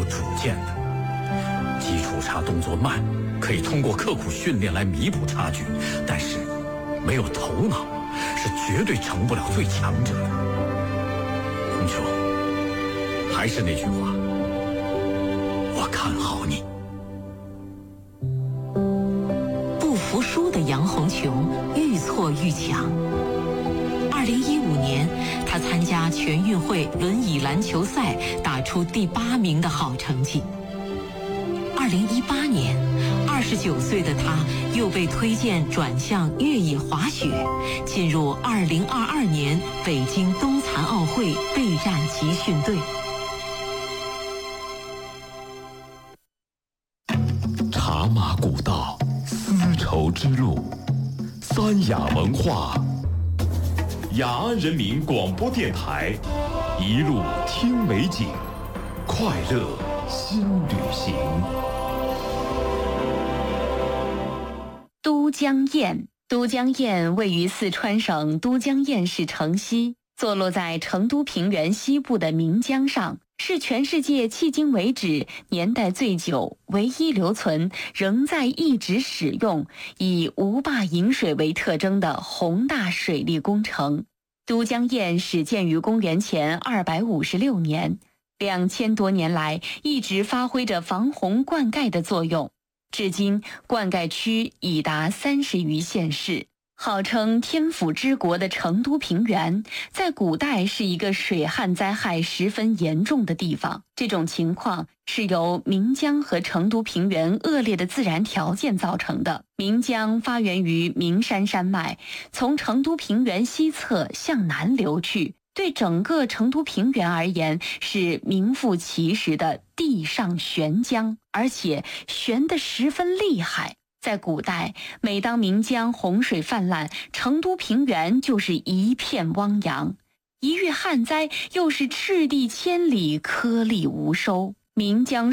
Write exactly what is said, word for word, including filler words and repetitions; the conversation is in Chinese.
主见的。基础差动作慢，可以通过刻苦训练来弥补差距，但是没有头脑是绝对成不了最强者的。红球，还是那句话，我看好你。 不服输的杨红琼愈挫愈强。二零一五年，他参加全运会轮椅篮球赛，打出第八名的好成绩。二零一八年，二十九岁的他又被推荐转向越野滑雪，进入二零二二年北京冬残奥会备战集训队。 茶马古道，丝绸之路，三雅文化。雅安人民广播电台，一路听美景，快乐新旅行。 都江堰，都江堰位于四川省都江堰市城西，坐落在成都平原西部的岷江上，是全世界迄今为止年代最久、唯一留存、仍在一直使用、以无坝引水为特征的宏大水利工程。都江堰始建于公元前二百五十六年，两千多年来一直发挥着防洪灌溉的作用。至今，灌溉区已达三十余县市。号称天府之国的成都平原，在古代是一个水旱灾害十分严重的地方。这种情况是由岷江和成都平原恶劣的自然条件造成的。岷江发源于岷山山脉，从成都平原西侧向南流去，对整个成都平原而言是名副其实的地上悬江，而且悬得十分厉害。在古代，每当岷江洪水泛滥，成都平原就是一片汪洋；一遇旱灾，又是赤地千里，颗粒无收。岷江